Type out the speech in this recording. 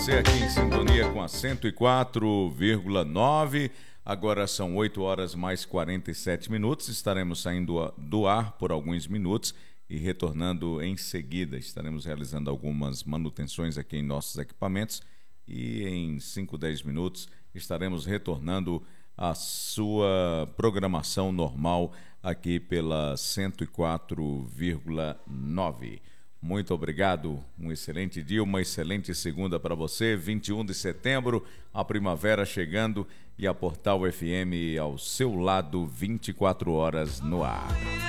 você aqui em sintonia com a 104,9. Agora são 8 horas mais 47 minutos. Estaremos saindo do ar por alguns minutos e retornando em seguida. Estaremos realizando algumas manutenções aqui em nossos equipamentos e em 5, 10 minutos estaremos retornando à sua programação normal aqui pela 104,9. Muito obrigado, um excelente dia, uma excelente segunda para você, 21 de setembro, a primavera chegando e a Portal FM ao seu lado, 24 horas no ar.